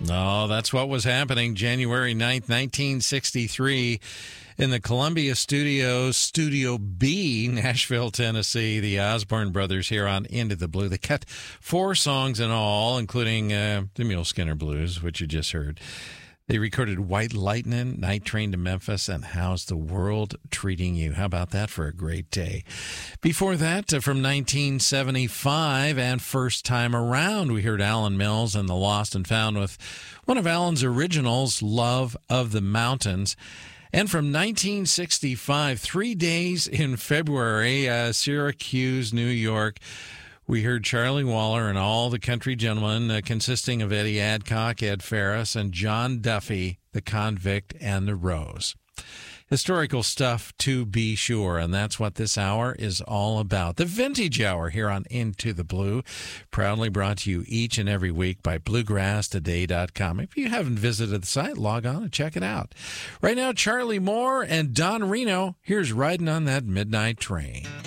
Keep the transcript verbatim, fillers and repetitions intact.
Oh, that's what was happening January ninth, nineteen sixty-three. In the Columbia Studios, Studio B, Nashville, Tennessee, the Osborne Brothers here on Into the Blue. They cut four songs in all, including uh, the Mule Skinner Blues, which you just heard. They recorded White Lightning, Night Train to Memphis, and How's the World Treating You? How about that for a great day? Before that, uh, from nineteen seventy-five and First Time Around, we heard Alan Mills and the Lost and Found with one of Alan's originals, Love of the Mountains. And from nineteen sixty-five, three days in February, uh, Syracuse, New York, we heard Charlie Waller and All the Country Gentlemen, uh, consisting of Eddie Adcock, Ed Ferris, and John Duffy, The Convict and the Rose. Historical stuff, to be sure, and that's what this hour is all about. The Vintage Hour here on Into the Blue, proudly brought to you each and every week by bluegrass today dot com. If you haven't visited the site, log on and check it out. Right now, Charlie Moore and Don Reno, here's Riding on That Midnight Train.